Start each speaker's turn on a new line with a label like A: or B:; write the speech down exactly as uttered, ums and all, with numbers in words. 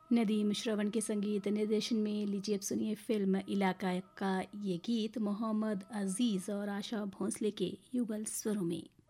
A: नदीम श्रवण के संगीत निर्देशन में लीजिए अब सुनिए फिल्म इलाका का ये गीत मोहम्मद अजीज़ और आशा भोंसले के युगल स्वरों में।